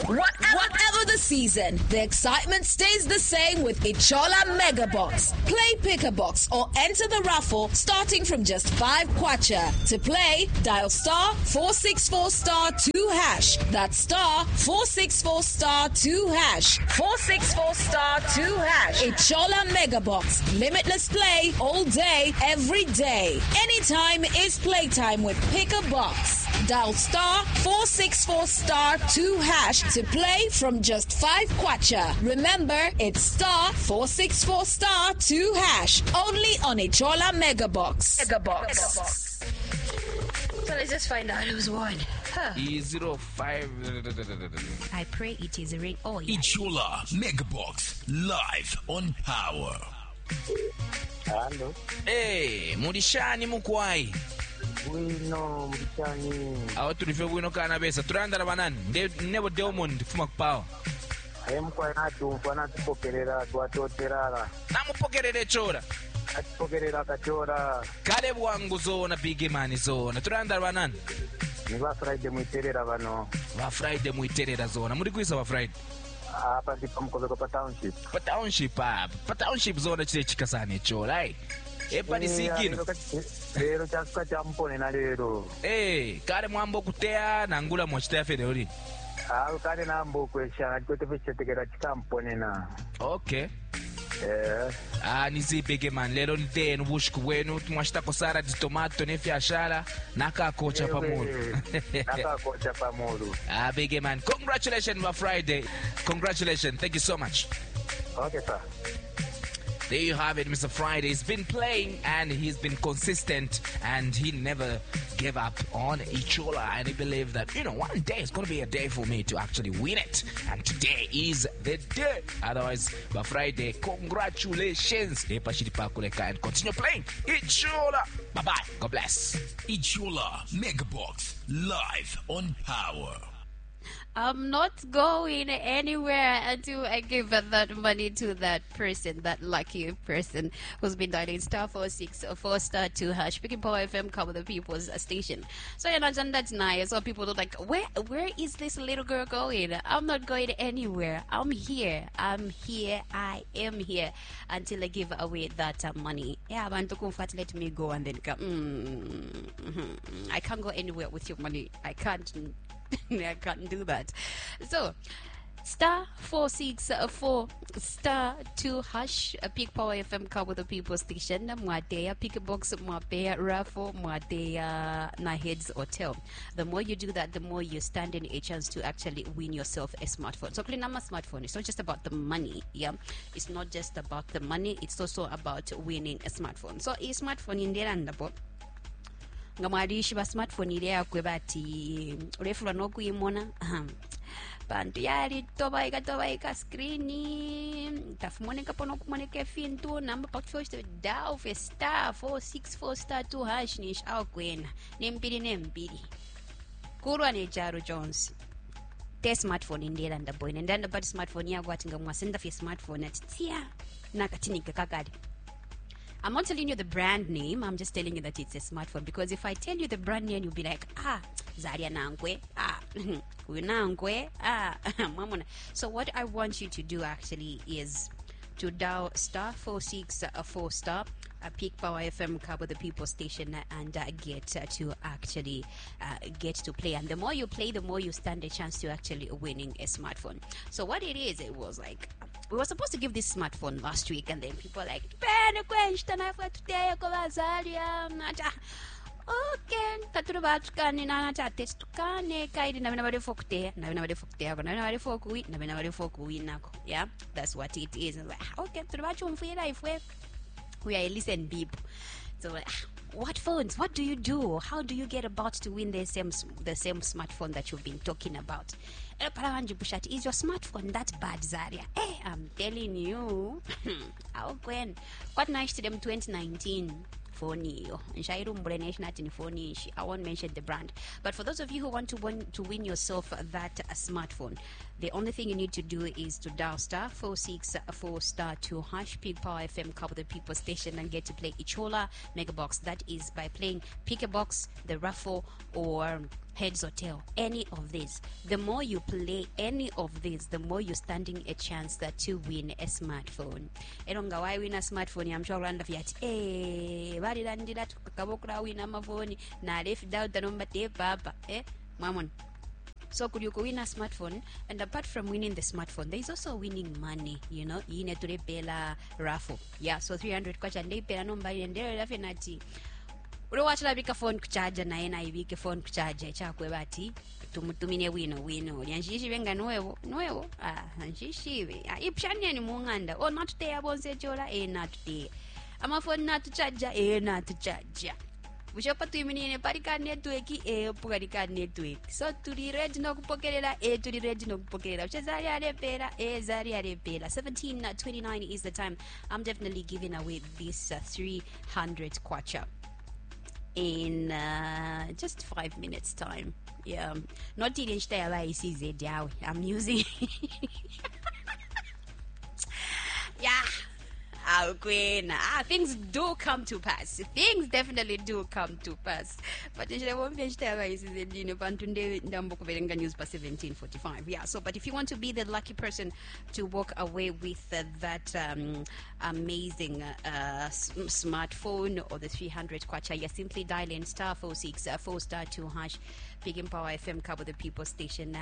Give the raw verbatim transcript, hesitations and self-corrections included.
Whatever, whatever the season, the excitement stays the same with Ichola Mega Box. Play Pick a Box or enter the raffle starting from just five kwacha. To play, dial star four six four star two hash. That's star four six four star two hash. four six four star two hash. Ichola Mega Box. Limitless play all day, every day. Anytime is playtime with Pick a Box. Dial star four six four star two hash to play from just five kwacha. Remember, it's star four six four star two hash. Only on Ichola Mega Box. Mega Box. So let's just find out who's won. Huh. E zero five. I pray it is a ring. Oh, yeah. Ichola Mega Box live on Power. Hello. Hey, mulishani mukwai. Bwino mchani. Aho tulife bwino kana besa. Turandala banani. Nebo Diamond fuma kupawa. Ayemkwai natumva natipokerera twatoterara. Namupokerere chora. Atipokerera kachora. Kale bwangu zona big man zona. Turandala banani. Ni ba Friday muiterera bano. Ba Friday muiterera zona. Muri kuisa ba Friday. Hapa ndipo mkoveko pa township. Pa township pa. Pa township zona chile chikasane chora. Eh. Epa ni sigino. Lero chasuka champone na lero. Eh, kale mwambo kutea na ngula mwachitea fede ori. Ah, kale nambo kwesha kwete fechetekera chikampone na. Okay. Eh. Ah, nizibege man lero ntenu bushku wenu tumwashita kosara di tomato nefi ashara naka kocha pamuru. Naka kocha pamuru. Ah, bege man. Congratulations for Friday. Congratulations. Thank you so much. Okay, sir. There you have it, Mister Friday. He's been playing and he's been consistent and he never gave up on Ichola. And he believed that, you know, one day it's going to be a day for me to actually win it. And today is the day. Otherwise, by Friday, congratulations. And continue playing Ichola. Bye-bye. God bless. Ichola Mega Box live on Power. I'm not going anywhere until I give that money to that person, that lucky person who's been dialing star four six four star two hash, picking Power F M, cover the people's station. So you know, that's nice. So people are like, where, where is this little girl going? I'm not going anywhere. I'm here. I'm here. I am here until I give away that uh, money. Yeah, but let me go and then come. Mm-hmm. I can't go anywhere with your money. I can't. I can't do that. So, star four six four star two hash a Pick Power F M cover the people station. Mwadea pick a box, Mwadea raffle, Mwadea na heads hotel. The more you do that, the more you stand in a chance to actually win yourself a smartphone. So, clean up a smartphone. It's not just about the money. Yeah, it's not just about the money. It's also about winning a smartphone. So, a smartphone in there and about. Ngamwadishi ba smartphone ile yakwe bati urefula no kuyimona bantu yali toba ikatoba ika screen tafumoneka pono kumoneka fintu namba pa first dial for star four six four star two hash nish akwena nempiri nempiri kurwa ne Jaro Jones te smartphone indela ndaboy ndanda but smartphone yako ati ngamwasenda fi smartphone ati tia nakatinika kakadi. I'm not telling you the brand name. I'm just telling you that it's a smartphone. Because if I tell you the brand name, you'll be like, ah, Zaria Nangwe, ah, Nangwe, ah, Mamona. So what I want you to do actually is to dial star four six four star a Pick Power F M cover the people station and uh, get uh, to actually uh, get to play. And the more you play, the more you stand a chance to actually winning a smartphone. So what it is, it was like we were supposed to give this smartphone last week, and then people were like, okay, katuru batukane na na test tukane kaidi na bina fokte na bina fokte yako na bina fokuwi na bina fokuwi nako. Yeah, that's what it is. Like, okay, tubachu mfira ifwe. We are listening people. So what phones? What do you do? How do you get about to win the same the same smartphone that you've been talking about? Is your smartphone that bad, Zaria? Hey, I'm telling you. How when? Quite nice to them twenty nineteen. Phone. I won't mention the brand. But for those of you who want to win, to win yourself that uh, smartphone, the only thing you need to do is to dial star four six four star two hash Pick Power F M cover the people station and get to play Ichola Mega Box. That is by playing Pick a Box, the raffle, or heads or tail, any of these. The more you play any of these, the more you're standing a chance that to win a smartphone. Eronga why win a smartphone? I'm sure Randa Fiat. Eh, why did I do that? Kabokra win a phone. Na left out the number tape, papa. Eh, mamon. So could you go win a smartphone? And apart from winning the smartphone, there is also winning money. You know, you need to repay la raffle. Yeah, so three hundred kwacha and they pay a number and they're definitely. Ulowachalabika phone kuchaja na yena ibike phone kuchaja chakwe bati tumutumine wino wino yanshishi benga nuevo nuevo ah yanshishi ah ipshanye ni munganda o natute yabonse chola e natute ama phone natuchaja e natuchaja ushopa tuiminine parika network e pukarika network so turi ready no kupokelera e turi ready no kupokelera uchezari alepera e zari alepera seventeen twenty-nine is the time. I'm definitely giving away this uh, three hundred kwacha in uh, just five minutes time. Yeah, not in Yawe. I'm using yeah. Oh, queen. Ah, things do come to pass. Things definitely do come to pass. But news by seventeen forty-five. Yeah. So, but if you want to be the lucky person to walk away with uh, that um, amazing uh, s- smartphone or the three hundred kwacha, you're simply dialing star four six uh, four star two hash. Big Power F M cover the people station now.